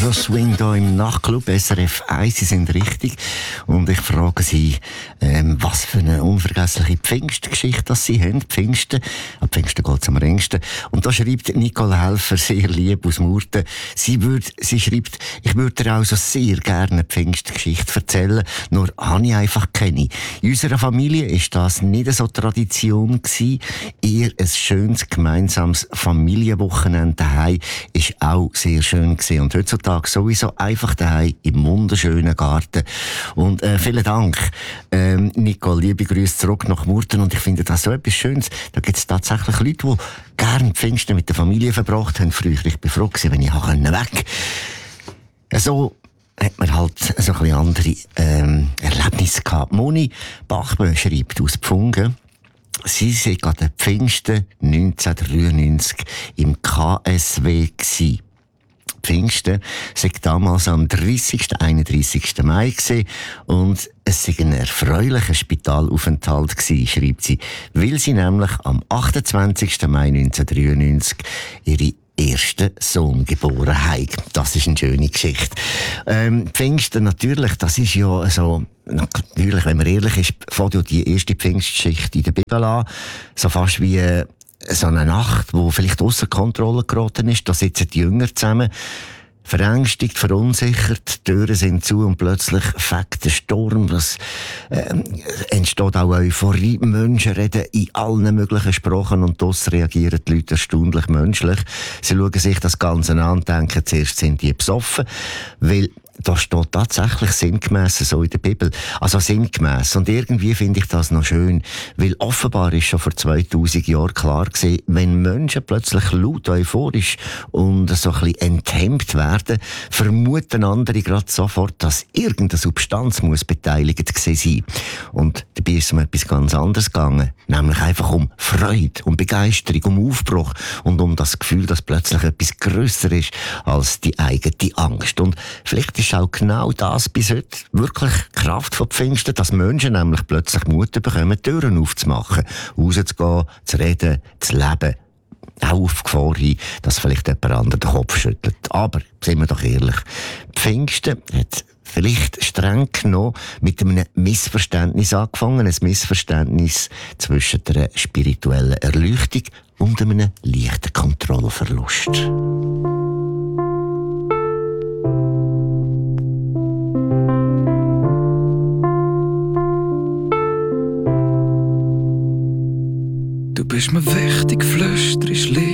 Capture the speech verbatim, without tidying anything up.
Retro Swing hier im Nachtclub S R F eins. Sie sind richtig. Und ich frage Sie, ähm, was für eine unvergessliche Pfingstgeschichte das Sie haben. Pfingsten. Ab Pfingsten geht es am längsten. Und da schreibt Nicole Helfer sehr lieb aus Murten. Sie, würd, sie schreibt, ich würde dir also sehr gerne eine Pfingstgeschichte erzählen. Nur habe ich einfach keine. In unserer Familie ist das nicht so Tradition gewesen. Eher ein schönes gemeinsames Familienwochenende daheim ist auch sehr schön gewesen. Und heutzutage sowieso einfach daheim im wunderschönen Garten. Und äh, vielen Dank, ähm, Nicole, liebe Grüße zurück nach Murten. Und ich finde das so etwas Schönes. Da gibt es tatsächlich Leute, die gerne Pfingsten mit der Familie verbracht haben. Früher, ich bin froh gewesen, wenn ich weg konnte. So hat man halt so ein bisschen andere ähm, Erlebnisse gehabt. Moni Bachmann schreibt aus Pfungen, sie sei an den Pfingsten neunzehnhundertdreiundneunzig im K S W gsi. Pfingsten sei damals am dreißigsten einunddreißigsten Mai gewesen und es sei ein erfreulicher Spitalaufenthalt gewesen, schreibt sie, weil sie nämlich am achtundzwanzigsten Mai neunzehnhundertdreiundneunzig ihre ersten Sohn geboren haben. Das ist eine schöne Geschichte. Ähm, Pfingsten natürlich, das ist ja so, natürlich, wenn man ehrlich ist, fängt ja die erste Pfingstgeschichte in der Bibel an, so fast wie äh, so eine Nacht, wo vielleicht ausser Kontrolle geraten ist. Da sitzen die Jünger zusammen, verängstigt, verunsichert, die Türen sind zu und plötzlich fegt der Sturm. Es äh, entsteht auch Euphorie. Menschen reden in allen möglichen Sprachen und das reagieren die Leute erstaunlich menschlich. Sie schauen sich das Ganze an und denken, zuerst sind die besoffen, weil da steht tatsächlich sinngemäss so in der Bibel. Also sinngemäss. Und irgendwie finde ich das noch schön, weil offenbar ist schon vor zweitausend Jahren klar gewesen, wenn Menschen plötzlich laut euphorisch und so ein bisschen enthemmt werden, vermuten andere gerade sofort, dass irgendeine Substanz muss beteiligt gewesen sein. Und dabei ist es um etwas ganz anderes gegangen. Nämlich einfach um Freude, um Begeisterung, um Aufbruch und um das Gefühl, dass plötzlich etwas grösser ist als die eigene Angst. Und vielleicht ist auch genau das bis heute wirklich Kraft von Pfingsten, dass Menschen nämlich plötzlich Mut bekommen, Türen aufzumachen, rauszugehen, zu reden, zu leben. Auch auf die Gefahr hin, dass vielleicht jemand anderes den Kopf schüttelt. Aber, sind wir doch ehrlich, Pfingsten hat vielleicht streng genommen mit einem Missverständnis angefangen. Ein Missverständnis zwischen einer spirituellen Erleuchtung und einem leichten Kontrollverlust. Du bist mir wichtig, flüsterst lieb.